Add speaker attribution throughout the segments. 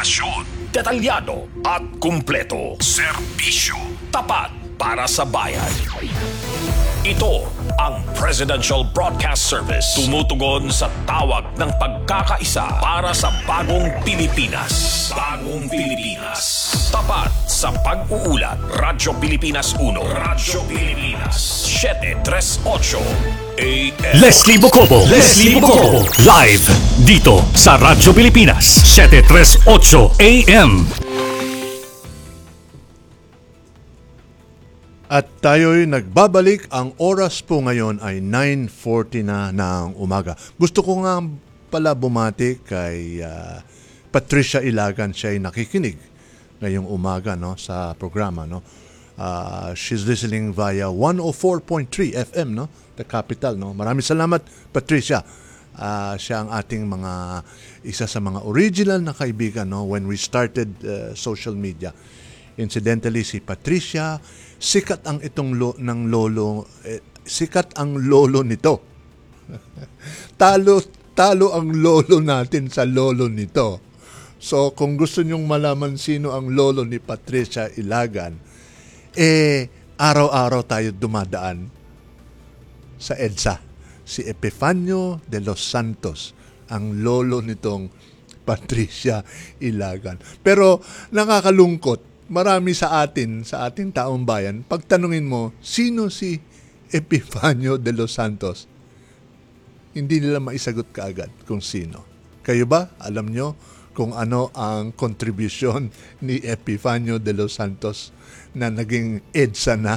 Speaker 1: Impormasyon, detalyado at kumpleto. Serbisyo, tapat para sa bayan. Ito ang Presidential Broadcast Service. Tumutugon sa tawag ng pagkakaisa para sa bagong Pilipinas. Bagong Pilipinas. Tapat sa pag-uulat. Radyo Pilipinas 1. Radyo Pilipinas 738 AM.
Speaker 2: Leslie Bocobo. Live dito sa Radyo Pilipinas 738 AM.
Speaker 3: At tayo'y nagbabalik. Ang oras po ngayon ay 9:40 na ng umaga. Gusto ko nga pala bumati kay Patricia Ilagan. Siya ay nakikinig ngayong umaga, no, sa programa. No? She's listening via 104.3 FM, no? The Capital. No? Maraming salamat, Patricia. Siya ang ating isa sa mga original na kaibigan, no, when we started social media. Incidentally, si Patricia, sikat ang sikat ang lolo nito. talo ang lolo natin sa lolo nito. So, kung gusto nyong malaman sino ang lolo ni Patricia Ilagan, araw-araw tayo dumadaan sa EDSA. Si Epifanio de los Santos, ang lolo nitong Patricia Ilagan. Pero nakakalungkot, marami sa ating taong bayan, pagtanungin mo, sino si Epifanio de los Santos? Hindi nila maisagot kaagad kung sino. Kayo ba? Alam nyo kung ano ang kontribusyon ni Epifanio de los Santos na naging EDSA na?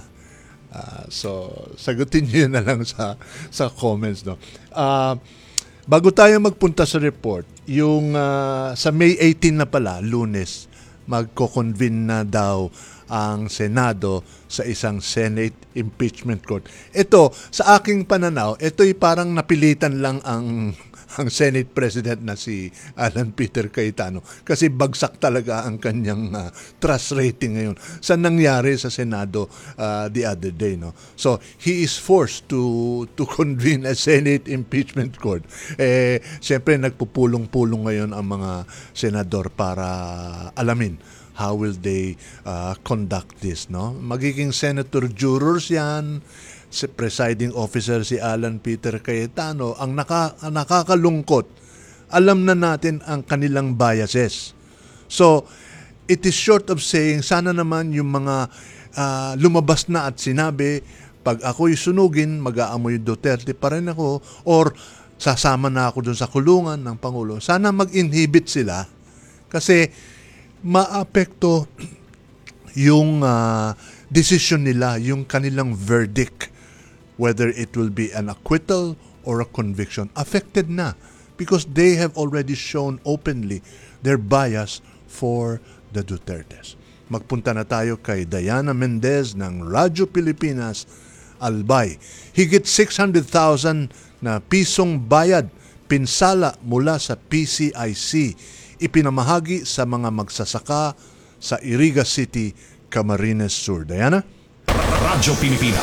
Speaker 3: So, sagutin nyo na lang sa comments. No? Bago tayo magpunta sa report, yung sa May 18 na pala, Lunes, magko-convene na daw ang Senado sa isang Senate Impeachment Court. Ito, sa aking pananaw, ito'y parang napilitan lang ang Senate President na si Alan Peter Cayetano kasi bagsak talaga ang kanyang trust rating ngayon sa nangyari sa Senado the other day. No? So, he is forced to convene a Senate Impeachment Court. Siyempre, nagpupulong-pulong ngayon ang mga senador para alamin how will they conduct this. No? Magiging senator jurors yan, si presiding officer si Alan Peter Cayetano. Ang nakakalungkot, alam na natin ang kanilang biases. So, it is short of saying, sana naman yung mga lumabas na at sinabi, pag ako'y sunugin, mag-aamoy Duterte pa rin ako, or sasama na ako dun sa kulungan ng Pangulo. Sana mag-inhibit sila kasi maapekto yung decision nila, yung kanilang verdict, whether it will be an acquittal or a conviction, affected na because they have already shown openly their bias for the Dutertes. Magpunta na tayo kay Diana Mendez ng Radyo Pilipinas, Albay. Higit 600,000 na pisong bayad, pinsala mula sa PCIC, ipinamahagi sa mga magsasaka sa Iriga City, Camarines Sur. Diana?
Speaker 1: Radyo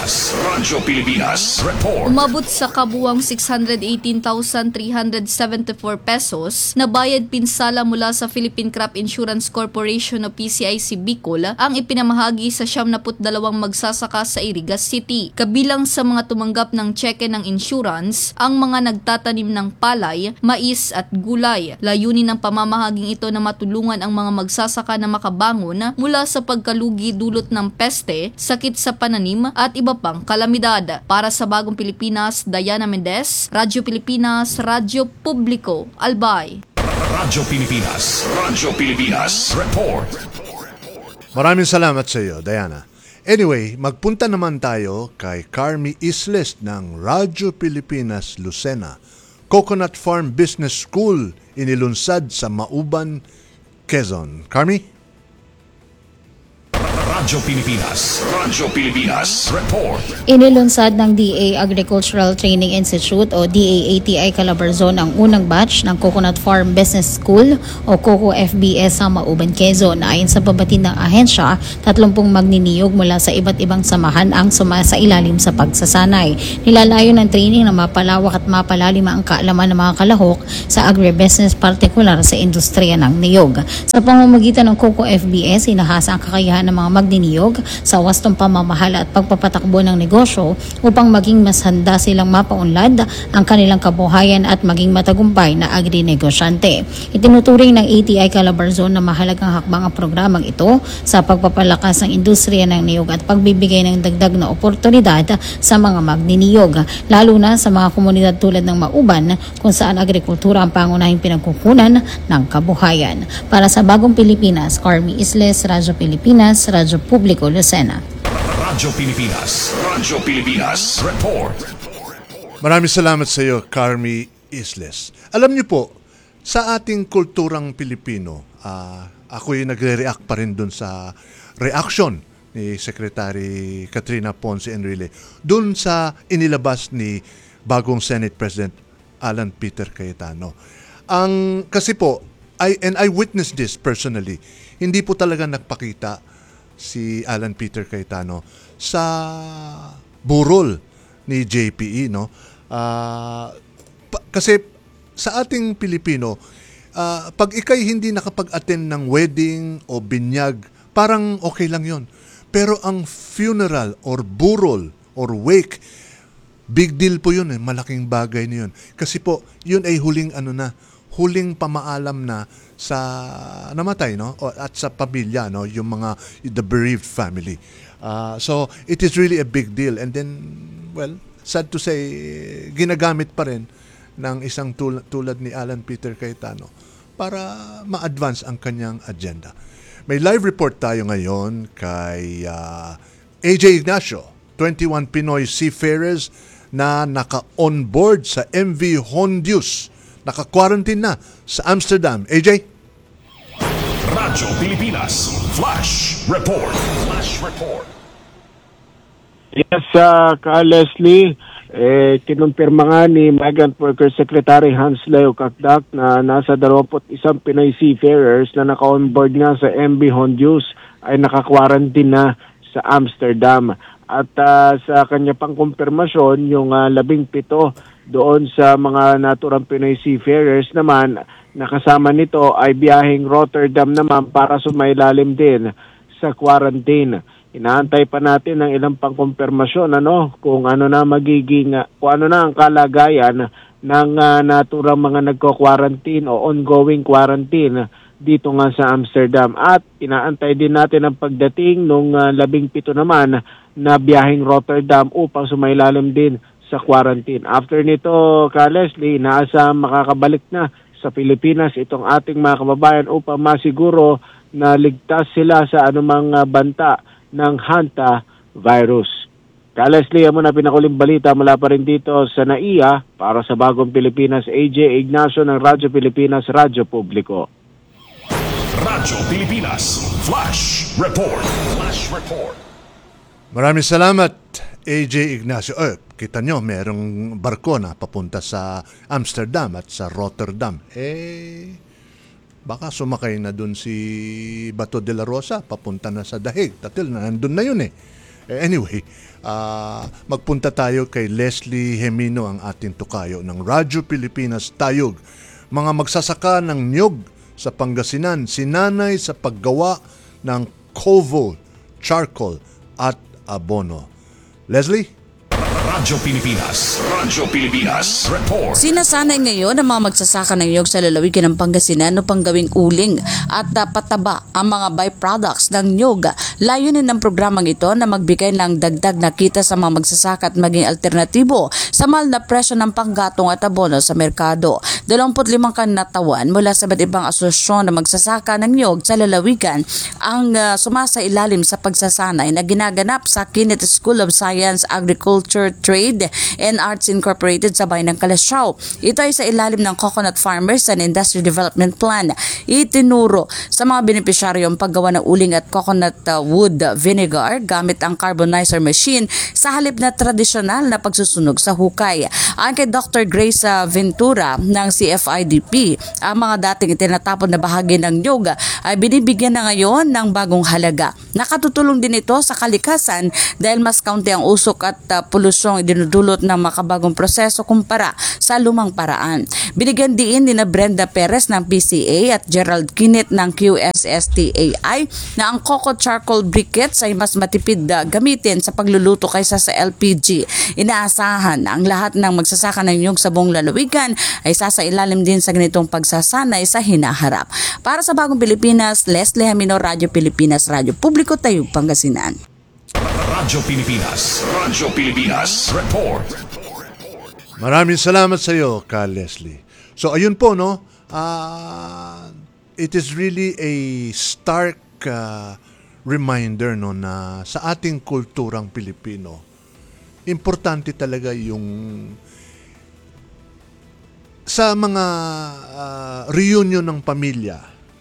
Speaker 1: Pilipinas Report.
Speaker 4: Umabot sa kabuwang 618,374 pesos na bayad pinsala mula sa Philippine Crop Insurance Corporation o PCIC Bicol ang ipinamahagi sa 72 magsasaka sa Iriga City. Kabilang sa mga tumanggap ng tseke ng insurance, ang mga nagtatanim ng palay, mais at gulay. Layunin ng pamamahaging ito na matulungan ang mga magsasaka na makabangon mula sa pagkalugi dulot ng peste, sakit sa pananim at iba pang kalamidad. Para sa Bagong Pilipinas, Diana Mendez, Radyo Pilipinas, Radyo Publiko, Albay.
Speaker 1: Radyo Pilipinas Report.
Speaker 3: Maraming salamat sa iyo, Diana. Anyway, magpunta naman tayo kay Carmi Isles ng Radyo Pilipinas, Lucena. Coconut Farm Business School inilunsad sa Mauban, Quezon. Carmi?
Speaker 1: Radyo Pilipinas. Radyo Pilipinas. Report.
Speaker 5: Inilunsad ng DA Agricultural Training Institute o DAATI Calabarzon ang unang batch ng Coconut Farm Business School o COCO FBS sa Mauban, Quezon. Ayon sa pabatid ng ahensya, 30 magniniyog mula sa iba't ibang samahan ang sumasailalim sa pagsasanay. Nilalayo ng training na mapalawak at mapalalim ang kaalaman ng mga kalahok sa agribusiness, partikular sa industriya ng niyog. Sa pamamagitan ng COCO FBS, inahasa ang kakayahan ng mga magniniyog sa wastong pamamahala at pagpapatakbo ng negosyo upang maging mas handa silang mapaunlad ang kanilang kabuhayan at maging matagumpay na agri-negosyante. Itinuturing ng ATI Calabarzon na mahalagang hakbang ang programang ito sa pagpapalakas ng industriya ng niyog at pagbibigay ng dagdag na oportunidad sa mga magniniyog, lalo na sa mga komunidad tulad ng Mauban kung saan agrikultura ang pangunahing pinagkukunan ng kabuhayan. Para sa Bagong Pilipinas, Carmi Isles, Radyo Pilipinas, Radyo Publiko, Lucena.
Speaker 1: Radyo Pilipinas. Radyo Pilipinas. Report.
Speaker 3: Maraming salamat sa iyo, Carmi Isles. Alam niyo po, sa ating kulturang Pilipino, ako'y nagre-react pa rin dun sa reaction ni Secretary Katrina Ponce Enrile dun sa inilabas ni bagong Senate President Alan Peter Cayetano. Kasi po, I witnessed this personally. Hindi po talaga nagpakita si Alan Peter Cayetano sa burol ni JPE, no? Kasi sa ating Pilipino, pag ikay hindi nakapag-attend ng wedding o binyag, parang okay lang yon. Pero ang funeral or burol or wake, big deal po yun, malaking bagay na yun. Kasi po, yun ay huling pamaalam na sa namatay, no? At sa pamilya, no? Yung the bereaved family. So, it is really a big deal. And then, well, sad to say, ginagamit pa rin ng isang tulad ni Alan Peter Cayetano para ma-advance ang kanyang agenda. May live report tayo ngayon kay AJ Ignacio, 21 Pinoy seafarers na naka-onboard sa MV Hondius. Naka-quarantine na sa Amsterdam. AJ?
Speaker 1: Radyo Pilipinas. Flash Report. Flash Report.
Speaker 6: Yes, Leslie, kinumpirma nga ni Migrant Workers Secretary Hans Leo Kakdak na nasa 21 Pinoy seafarers na naka-onboard nga sa MV Hondius ay naka-quarantine na sa Amsterdam. At sa kanya pang kumpirmasyon, yung 17 doon sa mga naturang Pinoy seafarers naman, nakasama nito ay biyaheng Rotterdam naman para sumailalim din sa quarantine. Inaantay pa natin ang ilang pang kumpirmasyon kung ano na ang kalagayan ng naturang mga nagko-quarantine o ongoing quarantine dito nga sa Amsterdam. At inaantay din natin ang pagdating ng 17 naman na biyaheng Rotterdam upang sumailalim din sa quarantine. After nito, Leslie, inaasam makakabalik na sa Pilipinas itong ating mga kababayan upang masiguro na ligtas sila sa anumang banta ng Hanta virus. Leslie, mo na pinakuling balita mula pa rin dito sa NAIA para sa Bagong Pilipinas, AJ Ignacio ng Radyo Pilipinas, Radyo Publiko.
Speaker 1: Radyo Pilipinas. Flash Report. Flash Report.
Speaker 3: Maraming salamat, AJ Ignacio. Kita nyo, merong barko na papunta sa Amsterdam at sa Rotterdam. Baka sumakay na dun si Bato de la Rosa, papunta na sa Dahig. Tatil na, nandun na yun Anyway, magpunta tayo kay Leslie Hemino, ang ating tukayo ng Radyo Pilipinas Tayog. Mga magsasaka ng niyog sa Pangasinan, sinanay sa paggawa ng Covo, charcoal at abono. Leslie?
Speaker 1: Radyo Pilipinas. Radyo Pilipinas. Report.
Speaker 7: Sinasanay ngayon ang mga magsasaka ng niyog sa lalawigan ng Pangasinan upang gawing uling at pataba ang mga byproducts ng niyog. Layunin ng programang ito na magbigay ng dagdag na kita sa mga magsasaka at maging alternatibo sa mahal na presyo ng panggatong at abono sa merkado. 25 kanatawan mula sa iba't ibang asosasyon na magsasaka ng niyog sa lalawigan ang sumasailalim sa pagsasanay na ginaganap sa Kinet School of Science, Agriculture, Trade and Arts Incorporated sa bayan ng Calasiao. Ito ay sa ilalim ng Coconut Farmers and Industry Development Plan. Itinuro sa mga benepisyaryo ang paggawa ng uling at coconut wood vinegar gamit ang carbonizer machine sa halip na tradisyonal na pagsusunog sa hukay. Ayon kay Dr. Grace Ventura ng CFIDP, ang mga dating itinatapon na bahagi ng niyog ay binibigyan na ngayon ng bagong halaga. Nakatutulong din ito sa kalikasan dahil mas kaunti ang usok at polusyong idinudulot ng makabagong proseso kumpara sa lumang paraan. Binigyan din ni Brenda Perez ng PCA at Gerald Kinit ng QSSTAI na ang coco charcoal briquettes ay mas matipid gamitin sa pagluluto kaysa sa LPG. Inaasahan na ang lahat ng magsasaka ng niyog sa buong lalawigan ay sasailalim din sa ganitong pagsasanay sa hinaharap. Para sa Bagong Pilipinas, Leslie Hamino, Radyo Pilipinas, Radyo Publiko, Tayug, Pangasinan.
Speaker 1: Radyo Pilipinas. Radyo Pilipinas. Report.
Speaker 3: Maraming salamat sa iyo, Ka Leslie. So ayun po, no? It is really a stark reminder, no, na sa ating kulturang Pilipino, importante talaga yung sa mga reunion ng pamilya,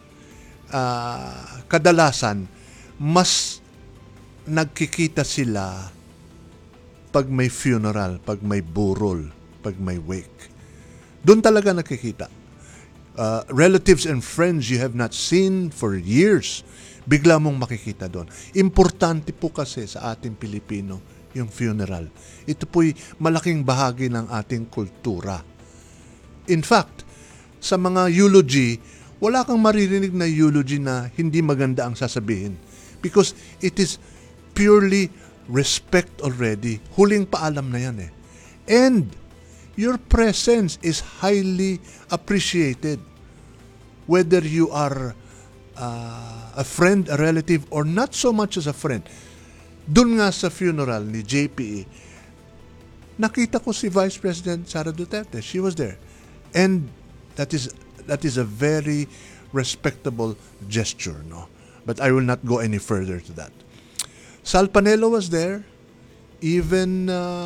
Speaker 3: kadalasan mas nagkikita sila pag may funeral, pag may burol, pag may wake. Doon talaga nakikita. Relatives and friends you have not seen for years, bigla mong makikita doon. Importante po kasi sa ating Pilipino yung funeral. Ito po'y malaking bahagi ng ating kultura. In fact, sa mga eulogy, wala kang maririnig na eulogy na hindi maganda ang sasabihin. Because it is purely respect already. Huling paalam na yan eh. And your presence is highly appreciated. Whether you are a friend, a relative, or not so much as a friend. Doon nga sa funeral ni JPE, nakita ko si Vice President Sara Duterte. She was there. And that is a very respectable gesture, no? But I will not go any further to that. Sal Panelo was there. Even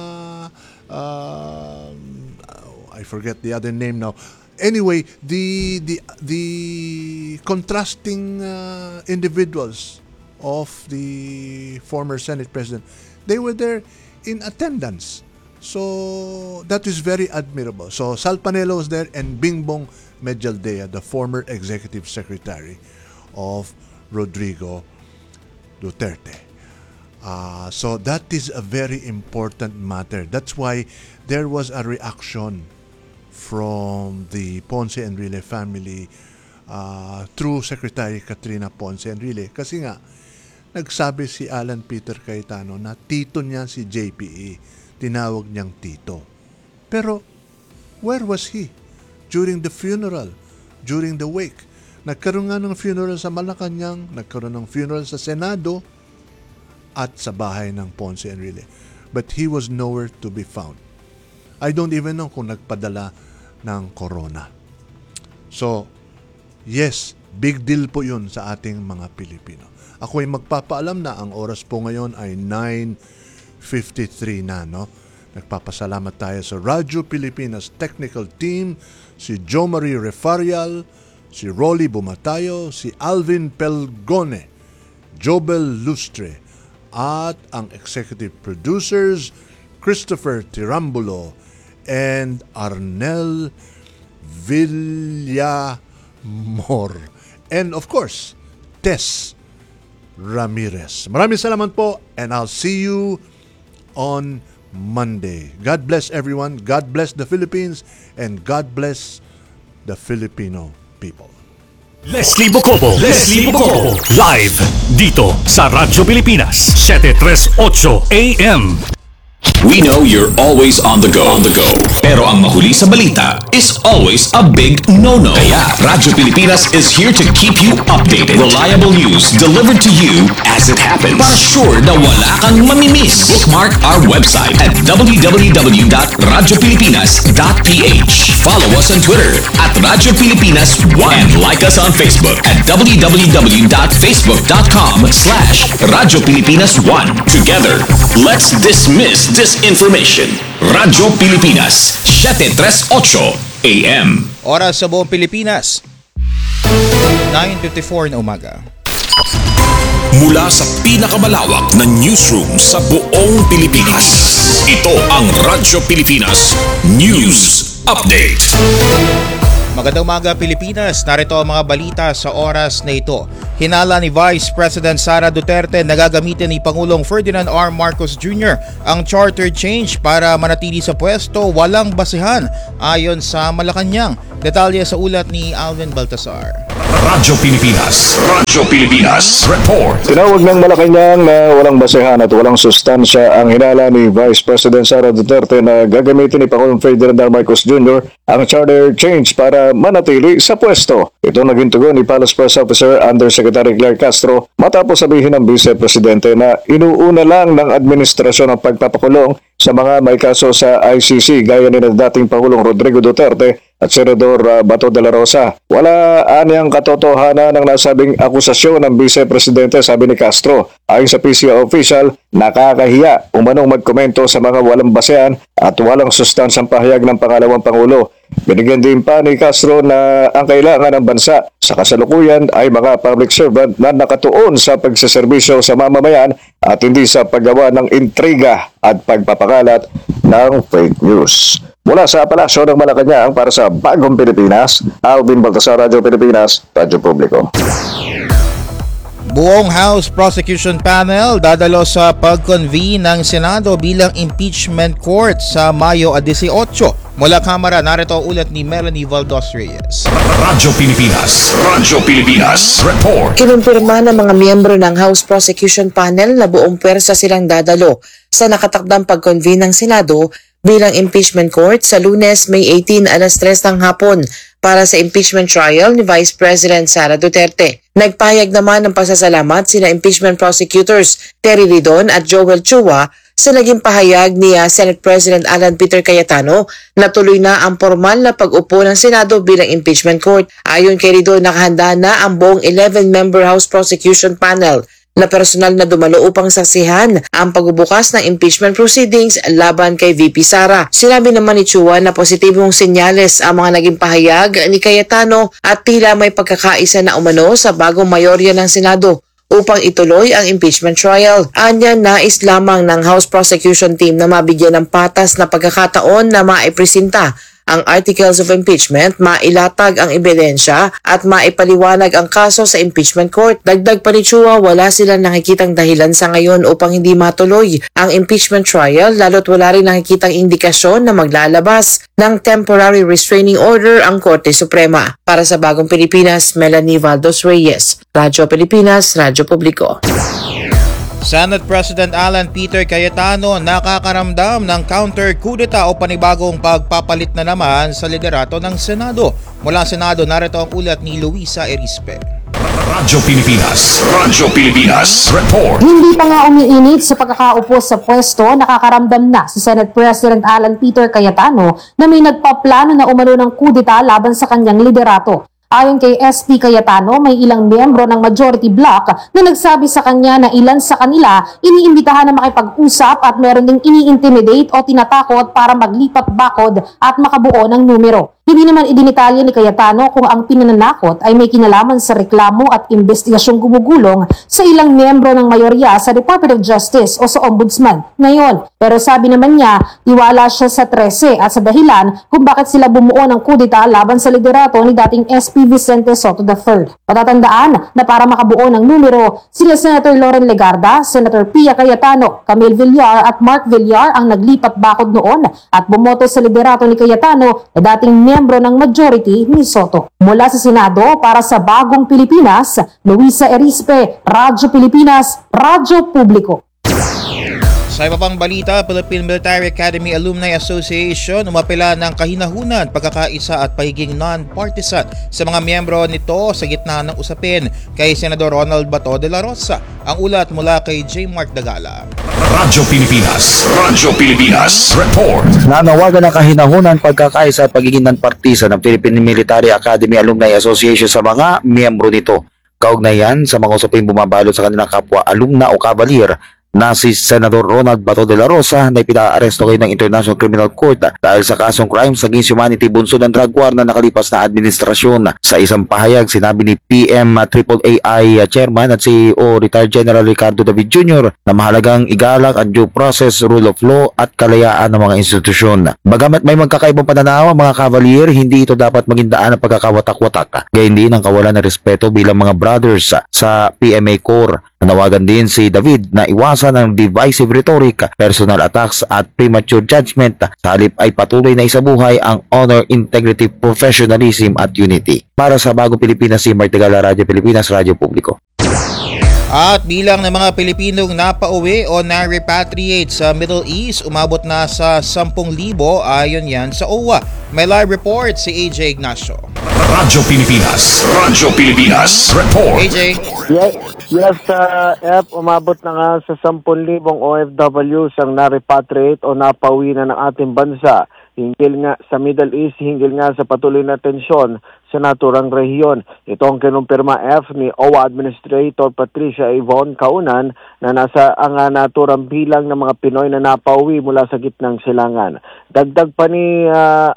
Speaker 3: I forget the other name now. Anyway, the contrasting individuals of the former Senate President, they were there in attendance. So that is very admirable. So Sal Panelo was there, and Bingbong Medjaldea, the former executive secretary of Rodrigo Duterte. So that is a very important matter. That's why there was a reaction from the Ponce Enrile family through Secretary Katrina Ponce Enrile. Kasi nga, nagsabi si Alan Peter Cayetano na tito niya si JPE. Tinawag niyang tito. Pero, where was he during the funeral, during the wake? Nagkaroon nga ng funeral sa Malacanang, nagkaroon ng funeral sa Senado, at sa bahay ng Ponce Enrile. But he was nowhere to be found. I don't even know kung nagpadala ng corona. So, yes, big deal po yun sa ating mga Pilipino. Ako ay magpapaalam na ang oras po ngayon ay 9:53 na, no? Nagpapasalamat tayo sa Radyo Pilipinas Technical Team, si Jo Marie Refarial, si Rolly Bumatayo, si Alvin Pelgone, Jobel Lustre, at ang executive producers, Christopher Tirambulo and Arnel Villamor. And of course, Tess Ramirez. Maraming salamat po, and I'll see you on Monday. God bless everyone. God bless the Philippines, and God bless the Filipino people.
Speaker 2: Leslie Bocobo, live dito sa Radyo Pilipinas 738 AM.
Speaker 1: We know you're always on the go. Pero ang mahuli sa balita is always a big no-no. Kaya Radyo Pilipinas is here to keep you updated. Reliable news delivered to you as it happens. Para sure na wala kang mamimiss. Bookmark our website at www.radiopilipinas.ph. Follow us on Twitter at Radyo Pilipinas 1 and like us on Facebook at www.facebook.com/Radyo Pilipinas 1. Together, Let's dismiss disinformation. Radyo Pilipinas, 738 AM.
Speaker 8: Oras sa buong Pilipinas, 9:54 na umaga.
Speaker 1: Mula sa pinakamalawak na newsroom sa buong Pilipinas. Ito ang Radyo Pilipinas News Update.
Speaker 8: Magandang umaga Pilipinas, narito ang mga balita sa oras na ito. Hinala ni Vice President Sara Duterte na gagamitin ni Pangulong Ferdinand R. Marcos Jr. ang charter change para manatili sa pwesto walang basehan ayon sa Malacanang. Detalye sa ulat ni Alvin Baltasar.
Speaker 2: Radyo Pilipinas. Radyo Pilipinas. Report.
Speaker 9: Tinawag ng Malacanang na walang basehan at walang sustansya ang hinala ni Vice President Sara Duterte na gagamitin ni Pangulong Ferdinand R. Marcos Jr. ang charter change para manatili sa pwesto. Ito naging tugon ni Palace Press Officer Undersecretary Claire Castro matapos sabihin ng Vice Presidente na inuuna lang ng administrasyon ang pagpapakulong sa mga may kaso sa ICC gaya ni dating Pangulong Rodrigo Duterte at Senador Bato de la Rosa. Wala anyang katotohanan ng nasabing akusasyon ng Vice Presidente, sabi ni Castro. Ayon sa PCO official, nakakahiya umanong magkomento sa mga walang basehan at walang sustansyang pahayag ng pangalawang Pangulo. Binigyan din pa ni Castro na ang kailangan ng bansa sa kasalukuyan ay mga public servant na nakatuon sa pagseserbisyo sa mamamayan at hindi sa paggawa ng intriga at pagpapakalat ng fake news. Mula sa Palasyo ng Malacanang para sa Bagong Pilipinas, Alvin Baltasar, Radyo Pilipinas, Radyo Publiko.
Speaker 8: Buong House Prosecution Panel dadalo sa pag-convene ng Senado bilang impeachment court sa Mayo 18. Mula Kamara, narito ang ulat ni Melanie Valdos Reyes.
Speaker 2: Radyo Pilipinas. Radyo Pilipinas. Report.
Speaker 10: Kinumpirma ng mga miyembro ng House Prosecution Panel na buong pwersa silang dadalo sa nakatakdang pag-convene ng Senado bilang impeachment court sa Lunes, May 18, alas 3 ng hapon para sa impeachment trial ni Vice President Sara Duterte. Nagpahayag naman ng pasasalamat sina impeachment prosecutors Terry Ridon at Joel Chua sa naging pahayag ni Senate President Alan Peter Cayetano na tuloy na ang formal na pag-upo ng Senado bilang impeachment court. Ayon kay Ridon, nakahanda na ang buong 11-member House Prosecution Panel na personal na dumalo upang saksihan ang pagbubukas ng impeachment proceedings laban kay VP Sara. Sinabi naman ni Chua na positibong senyales ang mga naging pahayag ni Cayetano at tila may pagkakaisa na umano sa bagong mayorya ng Senado upang ituloy ang impeachment trial. Anya, nais lamang ng House Prosecution Team na mabigyan ng patas na pagkakataon na maipresenta ang articles of impeachment, mailatag ang ebidensya at maipaliwanag ang kaso sa impeachment court. Dagdag pa ni Chua, wala silang nakikitang dahilan sa ngayon upang hindi matuloy ang impeachment trial lalo't wala rin nakikitang indikasyon na maglalabas ng temporary restraining order ang Korte Suprema. Para sa Bagong Pilipinas, Melanie Valdos Reyes, Radyo Pilipinas, Radyo Publiko.
Speaker 8: Senate President Alan Peter Cayetano nakakaramdam ng counter-kudeta o panibagong pagpapalit na naman sa liderato ng Senado. Mula Senado, narito ang ulat ni Luisa Erispe.
Speaker 2: Radyo Pilipinas. Radyo Pilipinas. Report.
Speaker 11: Hindi pa nga umiinit sa pagkakaupo sa pwesto, nakakaramdam na si Senate President Alan Peter Cayetano na may nagpaplano na umano ng kudeta laban sa kanyang liderato. Ayon kay SP Cayetano, may ilang miyembro ng majority bloc na nagsabi sa kanya na ilan sa kanila iniimbitahan na makipag-usap at meron ding ini-intimidate o tinatakot para maglipat bakod at makabuo ng numero. Hindi naman idinitalya ni Cayetano kung ang pinananakot ay may kinalaman sa reklamo at investigasyong gumugulong sa ilang miyembro ng mayorya sa Department of Justice o sa Ombudsman ngayon. Pero sabi naman niya, tiwala siya sa 13 at sa dahilan kung bakit sila bumuo ng kudeta laban sa liderato ni dating SP Vicente Soto III. Patatandaan na para makabuo ng numero, sila Senator Loren Legarda, Senator Pia Cayetano, Camille Villar at Mark Villar ang naglipat bakod noon at bumoto sa liderato ni Cayetano na dating miyembro ng majority ni Soto. Mula sa Senado para sa Bagong Pilipinas, Luisa Erispe, Radyo Pilipinas, Radyo Publiko.
Speaker 8: Sa iba pang balita, Philippine Military Academy Alumni Association umapela ng kahinahunan, pagkakaisa at pagiging non-partisan sa mga miyembro nito sa gitna ng usapin kay Senador Ronald Bato de la Rosa. Ang ulat mula kay J. Mark Dagala.
Speaker 2: Radyo Pilipinas. Radyo Pilipinas. Report.
Speaker 12: Nanawagan ng kahinahunan, pagkakaisa at pagiging non-partisan ng Philippine Military Academy Alumni Association sa mga miyembro nito. Kaugnayan sa mga usaping bumabalot sa kanilang kapwa alumna o kavalir na si Senador Ronald Bato de la Rosa na ipinaaresto ngayon ng International Criminal Court dahil sa kasong crimes against humanity bunso ng drug war na nakalipas na administrasyon. Sa isang pahayag, sinabi ni PMAAAI Chairman at CEO Retired General Ricardo David Jr. na mahalagang igalang ang due process, rule of law at kalayaan ng mga institusyon. Bagamat may magkakaibang pananaw ang mga Cavalier, hindi ito dapat maging daan ng pagkakawatak-watak. Gayon din ang kawalan ng respeto bilang mga brothers sa PMA Corps. Nanawagan din si David na iwasan ang divisive rhetoric, personal attacks at premature judgment. Sa halip ay patuloy na isabuhay ang honor, integrity, professionalism at unity. Para sa Bagong Pilipinas, si Martigala, Radyo Pilipinas, Radyo Publiko.
Speaker 8: At bilang ng mga Pilipinong napauwi o na-repatriate sa Middle East, umabot na sa 10,000 ayon yan sa OWA. May live report si AJ Ignacio.
Speaker 2: Radyo Pilipinas. Radyo Pilipinas. Report.
Speaker 8: AJ.
Speaker 6: Yes, F, umabot na nga sa 10,000 OFWs ang na-repatriate o napauwi na ng ating bansa. Hinggil nga sa Middle East, hinggil nga sa patuloy na tensyon sa naturang rehiyon. Ito ang kinumpirma F ni OWA Administrator Patricia Yvonne Kaunan na nasa ang naturang bilang ng mga Pinoy na napauwi mula sa gitnang silangan. Dagdag pa ni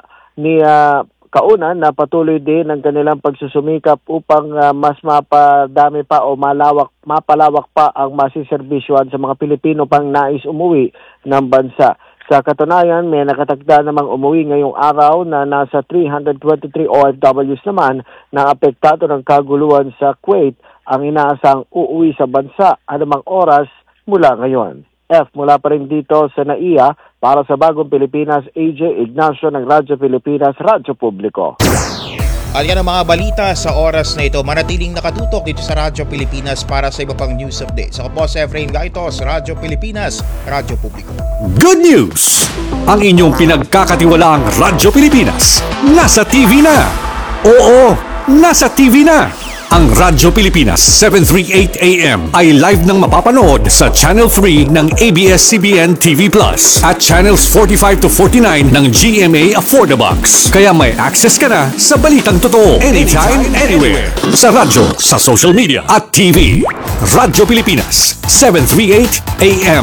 Speaker 6: Kaunan na patuloy din ang kanilang pagsusumikap upang mas mapadami pa o mapalawak pa ang masiserbisyuhan sa mga Pilipino pang nais umuwi ng bansa. Sa katunayan, may nakatagda namang umuwi ngayong araw na nasa 323 OFWs naman na apektado ng kaguluhan sa Kuwait ang inaasang uuwi sa bansa anumang oras mula ngayon. F, mula pa rin dito sa NAIA para sa Bagong Pilipinas, AJ Ignacio ng Radyo Pilipinas, Radyo Publiko.
Speaker 8: At yan ang mga balita sa oras na ito. Manatiling nakatutok dito sa Radyo Pilipinas para sa iba pang news updates. Ako po si Efrain Gaitos, Radyo Pilipinas, Radyo Publiko.
Speaker 2: Good news! Ang inyong pinagkakatiwalaang Radyo Pilipinas nasa TV na. Oo, nasa TV na. Ang Radyo Pilipinas 738 AM ay live nang mapapanood sa Channel 3 ng ABS-CBN TV Plus at Channels 45 to 49 ng GMA Affordabox. Kaya may access ka na sa balitang totoo anytime, anywhere. Sa radyo, sa social media at TV. Radyo Pilipinas 738 AM.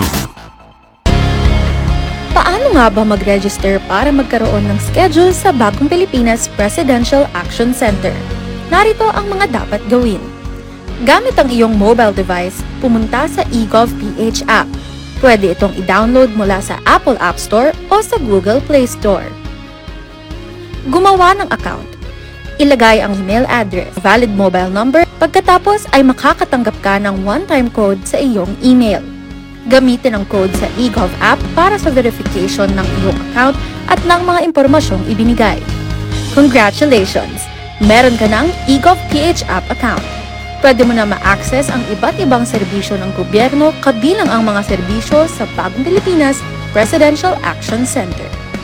Speaker 13: Paano nga ba mag-register para magkaroon ng schedule sa Bagong Pilipinas Presidential Action Center? Narito ang mga dapat gawin. Gamit ang iyong mobile device, pumunta sa eGovPH app. Pwede itong i-download mula sa Apple App Store o sa Google Play Store. Gumawa ng account. Ilagay ang email address, valid mobile number, pagkatapos ay makakatanggap ka ng one-time code sa iyong email. Gamitin ang code sa eGov app para sa verification ng iyong account at ng mga impormasyong ibinigay. Congratulations! Meron ka ng eGovPH app account. Pwede mo na ma-access ang iba't ibang serbisyo ng gobyerno kabilang ang mga serbisyo sa Bagong Pilipinas Presidential Action Center.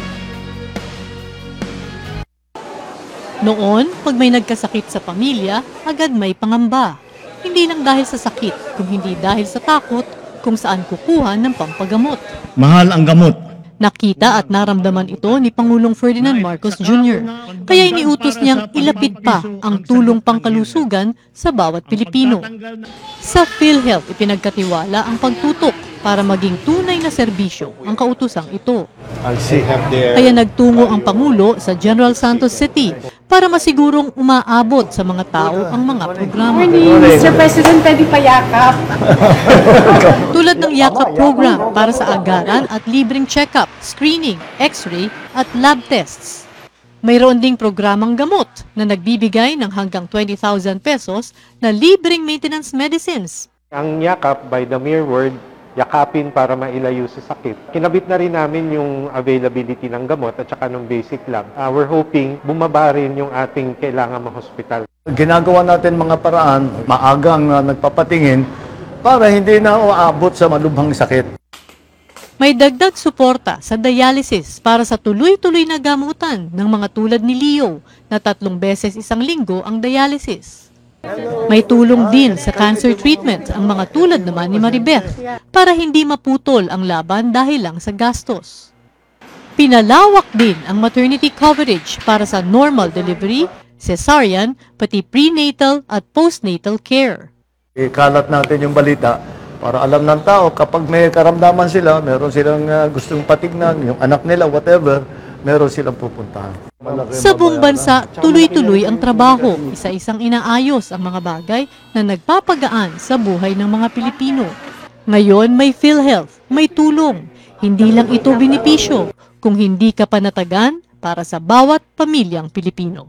Speaker 14: Noon, pag may nagkasakit sa pamilya, agad may pangamba. Hindi lang dahil sa sakit, kung hindi dahil sa takot kung saan kukuha ng pampagamot.
Speaker 15: Mahal ang gamot.
Speaker 14: Nakita at naramdaman ito ni Pangulong Ferdinand Marcos Jr. Kaya iniutos niyang ilapit pa ang tulong pangkalusugan sa bawat Pilipino. Sa PhilHealth, ipinagkatiwala ang pagtutok para maging tunay na serbisyo ang kautusang ito. Kaya nagtungo ang Pangulo sa General Santos City para masigurong umaabot sa mga tao ang mga programa.
Speaker 16: Mr. President, pwede payakap.
Speaker 14: Tulad ng Yakap program para sa agaran at libreng check-up, screening, x-ray at lab tests. Mayroon ding programang gamot na nagbibigay ng hanggang 20,000 pesos na libreng maintenance medicines.
Speaker 17: Ang Yakap, by the mere word, yakapin para mailayo sa sakit. Kinabit na rin namin yung availability ng gamot at saka ng basic lang. We're hoping bumaba rin yung ating kailangan ma-hospital.
Speaker 15: Ginagawa natin mga paraan, maagang nagpapatingin para hindi na uabot sa malubhang sakit.
Speaker 14: May dagdag suporta sa dialysis para sa tuloy-tuloy na gamutan ng mga tulad ni Leo na 3 beses isang linggo ang dialysis. May tulong din sa cancer treatment ang mga tulad naman ni Maribeth para hindi maputol ang laban dahil lang sa gastos. Pinalawak din ang maternity coverage para sa normal delivery, cesarean, pati prenatal at postnatal care.
Speaker 15: Ikalat natin yung balita Para alam ng tao, kapag may karamdaman sila, meron silang gustong patignan, yung anak nila, whatever, meron silang pupuntahan.
Speaker 14: Sa buong bansa, tuloy-tuloy ang trabaho. Isa-isang inaayos ang mga bagay na nagpapagaan sa buhay ng mga Pilipino. Ngayon may PhilHealth, may tulong. Hindi lang ito benepisyo, kung hindi ka panatagan para sa bawat pamilyang Pilipino.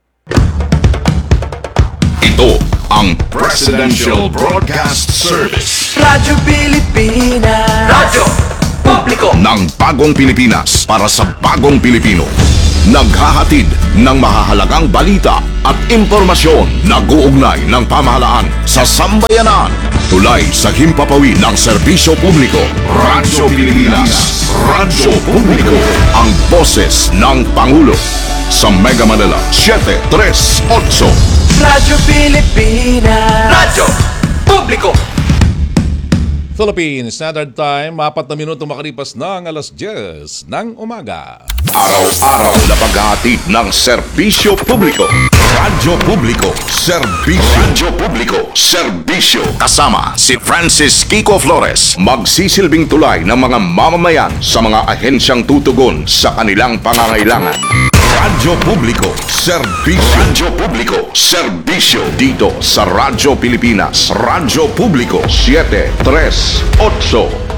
Speaker 1: Ito ang Presidential Broadcast Service.
Speaker 18: Radyo Pilipinas. Radyo Publiko
Speaker 1: ng bagong Pilipinas para sa bagong Pilipino. Naghahatid ng mahahalagang balita at impormasyon na guugnay ng pamahalaan sa sambayanan. Tulay sa himpapawid ng serbisyo publiko. Radyo Pilipinas. Radyo Publiko. Ang boses ng Pangulo. Sa Mega Manila, 738.
Speaker 18: Radyo Pilipinas. Radyo Publiko.
Speaker 19: Philippine Standard Time, 4 na minuto makalipas ng alas 10 ng umaga.
Speaker 1: Araw-araw na paghahatid ng serbisyo publiko. Radyo Publiko, serbisyo. Radyo Publiko, serbisyo. Kasama si Francis Kiko Flores, magsisilbing tulay ng mga mamamayan sa mga ahensyang tutugon sa kanilang pangangailangan. Radyo Publiko, serbisyo. Radyo Publiko, serbisyo. Dito sa Radyo Pilipinas, Radyo Publiko, 738.